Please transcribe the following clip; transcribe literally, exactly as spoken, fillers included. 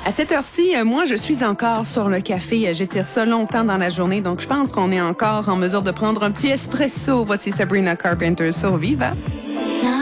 À cette heure-ci, euh, moi, je suis encore sur le café. Euh, J'étire ça longtemps dans la journée, donc je pense qu'on est encore en mesure de prendre un petit espresso. Voici Sabrina Carpenter sur Viva.